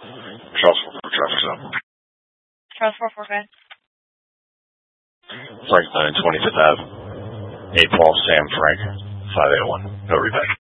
Charles 4 traffic stop. Charles 4, go ahead. Frank 9, 25th Ave. 8 Paul, Sam, Frank, 581. No reback.